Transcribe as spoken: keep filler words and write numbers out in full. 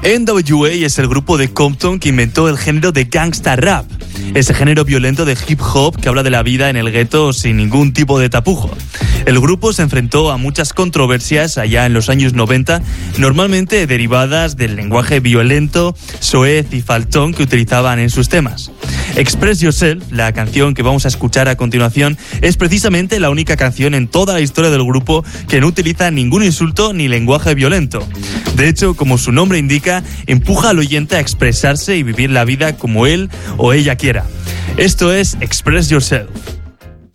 N W A es el grupo de Compton que inventó el género de gangsta rap, ese género violento de hip hop que habla de la vida en el gueto sin ningún tipo de tapujo. El grupo se enfrentó a muchas controversias allá en los años noventa, normalmente derivadas del lenguaje violento, soez y faltón que utilizaban en sus temas. Express Yourself, la canción que vamos a escuchar a continuación, es precisamente la única canción en toda la historia del grupo que no utiliza ningún insulto ni lenguaje violento. De hecho, como su nombre indica, empuja al oyente a expresarse y vivir la vida como él o ella quiera. Esto es Express Yourself.